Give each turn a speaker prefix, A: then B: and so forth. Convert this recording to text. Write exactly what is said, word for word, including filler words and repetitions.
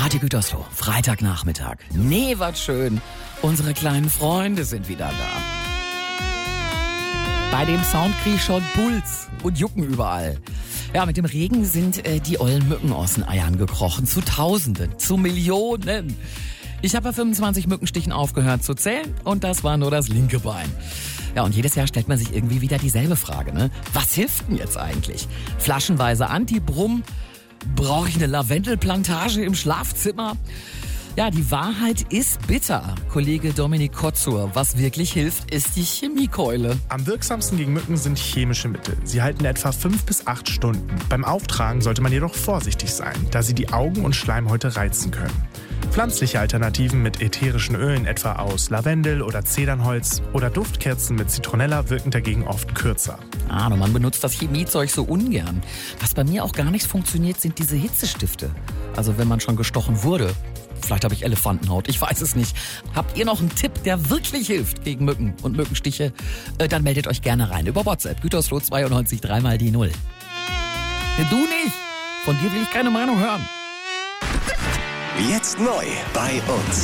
A: Radio Gütersloh, Freitagnachmittag. Nee, was schön. Unsere kleinen Freunde sind wieder da. Bei dem Sound krieg ich schon Puls und Jucken überall. Ja, mit dem Regen sind äh, die ollen Mücken aus den Eiern gekrochen. Zu Tausenden, zu Millionen. Ich habe bei fünfundzwanzig Mückenstichen aufgehört zu zählen und das war nur das linke Bein. Ja, und jedes Jahr stellt man sich irgendwie wieder dieselbe Frage, ne? Was hilft denn jetzt eigentlich? Flaschenweise Antibrumm? Brauche ich eine Lavendelplantage im Schlafzimmer? Ja, die Wahrheit ist bitter. Kollege Dominik Kotzur, was wirklich hilft, ist die Chemiekeule.
B: Am wirksamsten gegen Mücken sind chemische Mittel. Sie halten etwa fünf bis acht Stunden. Beim Auftragen sollte man jedoch vorsichtig sein, da sie die Augen und Schleimhäute reizen können. Pflanzliche Alternativen mit ätherischen Ölen, etwa aus Lavendel oder Zedernholz, oder Duftkerzen mit Zitronella wirken dagegen oft kürzer.
A: Ah, und man benutzt das Chemiezeug so ungern. Was bei mir auch gar nicht funktioniert, sind diese Hitzestifte. Also wenn man schon gestochen wurde. Vielleicht habe ich Elefantenhaut, ich weiß es nicht. Habt ihr noch einen Tipp, der wirklich hilft gegen Mücken und Mückenstiche? Äh, dann meldet euch gerne rein über WhatsApp. Gütersloh zweiundneunzig, dreimal die Null. Du nicht! Von dir will ich keine Meinung hören.
C: Jetzt neu bei uns.